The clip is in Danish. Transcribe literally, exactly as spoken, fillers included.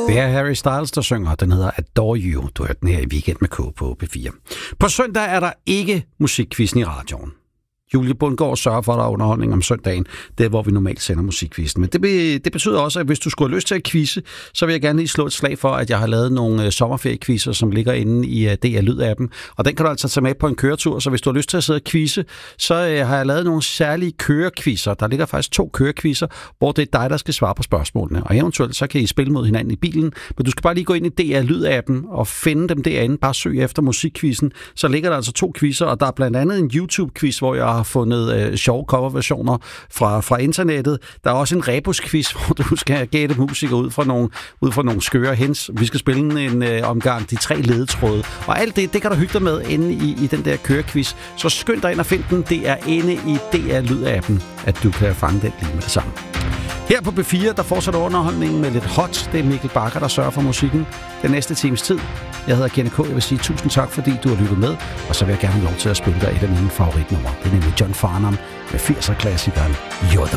Det er Harry Styles, der synger. Den hedder Adore You. Du hørte den her i Weekend med K på P fire. På søndag er der ikke musikquizzen i radioen. Julie Bundgaard sørger for, at der er underholdning om søndagen. Det er, hvor vi normalt sender musikquizzen. Men det, be, det betyder også, at hvis du skulle have lyst til at quizze, så vil jeg gerne lige slå et slag for, at jeg har lavet nogle sommerferiequizzer, som ligger inde i D R Lyd-appen. Og den kan du altså tage med på en køretur. Så hvis du har lyst til at sidde og quizze, så har jeg lavet nogle særlige kørequizzer. Der ligger faktisk to kørequizzer, hvor det er dig, der skal svare på spørgsmålene. Og eventuelt så kan I spille mod hinanden i bilen. Men du skal bare lige gå ind i D R Lyd-appen og finde dem derinde. Bare søg efter musikquizzen. Så ligger der altså to quizzer, og der er blandt andet en YouTube-quiz, hvor jeg har fundet øh, sjove coverversioner fra, fra internettet. Der er også en rebusquiz, hvor du skal gætte musikere ud fra nogle, ud fra nogle skøre hens. Vi skal spille en øh, omgang de tre ledetråde. Og alt det, det kan du hygge dig med inde i, i den der kørequiz. Så skynd dig ind og find den. Det er inde i D R Lyd-appen, at du kan fange den lige med det samme. Her på P fire, der fortsætter underholdningen med lidt hot. Det er Mikkel Bakker, der sørger for musikken den næste times tid. Jeg hedder Kenny K. Jeg vil sige tusind tak, fordi du har lyttet med. Og så vil jeg gerne have lov til at spille dig et af mine favoritnumre. Det er nemlig John Farnham med firser-klassikeren You're the